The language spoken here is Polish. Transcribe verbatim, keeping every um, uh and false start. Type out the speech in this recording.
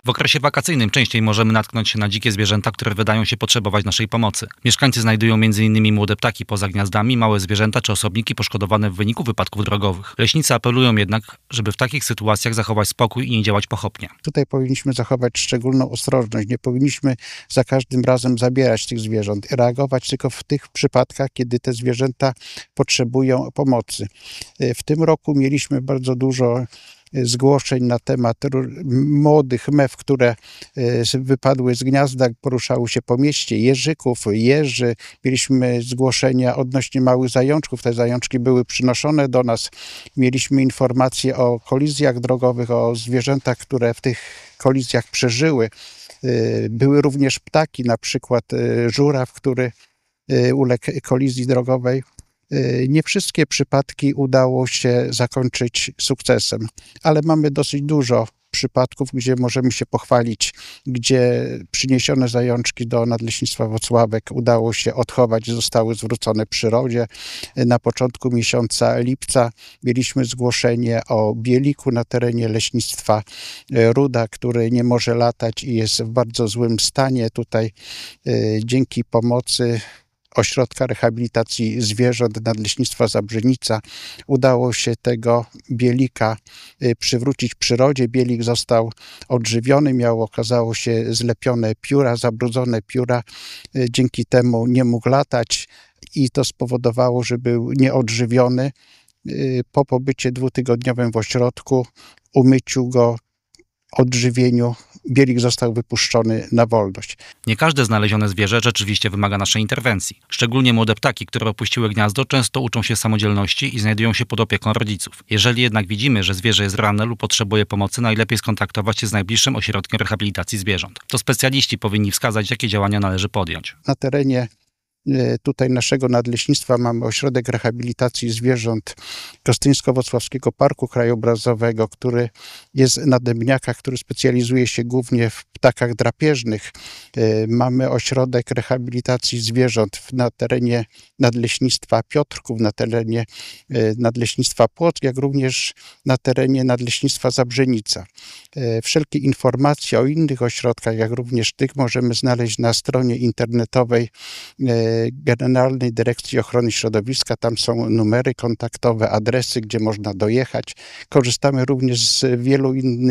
W okresie wakacyjnym częściej możemy natknąć się na dzikie zwierzęta, które wydają się potrzebować naszej pomocy. Mieszkańcy znajdują między innymi młode ptaki poza gniazdami, małe zwierzęta czy osobniki poszkodowane w wyniku wypadków drogowych. Leśnicy apelują jednak, żeby w takich sytuacjach zachować spokój i nie działać pochopnie. Tutaj powinniśmy zachować szczególną ostrożność. Nie powinniśmy za każdym razem zabierać tych zwierząt. Reagować tylko w tych przypadkach, kiedy te zwierzęta potrzebują pomocy. W tym roku mieliśmy bardzo dużo zgłoszeń na temat młodych mew, które wypadły z gniazda, poruszały się po mieście, jeżyków, jeży. Mieliśmy zgłoszenia odnośnie małych zajączków. Te zajączki były przynoszone do nas. Mieliśmy informacje o kolizjach drogowych, o zwierzętach, które w tych kolizjach przeżyły. Były również ptaki, na przykład żuraw, który uległ kolizji drogowej. Nie wszystkie przypadki udało się zakończyć sukcesem, ale mamy dosyć dużo przypadków, gdzie możemy się pochwalić, gdzie przyniesione zajączki do Nadleśnictwa Włocławek udało się odchować, zostały zwrócone przyrodzie. Na początku miesiąca lipca mieliśmy zgłoszenie o bieliku na terenie Leśnictwa Ruda, który nie może latać i jest w bardzo złym stanie. Tutaj dzięki pomocy Ośrodka Rehabilitacji Zwierząt Nadleśnictwa Zabrzenica udało się tego bielika przywrócić przyrodzie. Bielik został odżywiony, miał, okazało się, zlepione pióra, zabrudzone pióra. Dzięki temu nie mógł latać i to spowodowało, że był nieodżywiony. Po pobycie dwutygodniowym w ośrodku, umyciu go, odżywieniu, bielik został wypuszczony na wolność. Nie każde znalezione zwierzę rzeczywiście wymaga naszej interwencji. Szczególnie młode ptaki, które opuściły gniazdo, często uczą się samodzielności i znajdują się pod opieką rodziców. Jeżeli jednak widzimy, że zwierzę jest ranne lub potrzebuje pomocy, najlepiej skontaktować się z najbliższym ośrodkiem rehabilitacji zwierząt. To specjaliści powinni wskazać, jakie działania należy podjąć. Na terenie tutaj naszego nadleśnictwa mamy Ośrodek Rehabilitacji Zwierząt Gostyńsko-Włocławskiego Parku Krajobrazowego, który jest na Dębniakach, który specjalizuje się głównie w ptakach drapieżnych. Mamy Ośrodek Rehabilitacji Zwierząt na terenie Nadleśnictwa Piotrków, na terenie Nadleśnictwa Płock, jak również na terenie Nadleśnictwa Zabrzenica. Wszelkie informacje o innych ośrodkach, jak również tych, możemy znaleźć na stronie internetowej Generalnej Dyrekcji Ochrony Środowiska. Tam są numery kontaktowe, adresy, gdzie można dojechać. Korzystamy również z wielu innych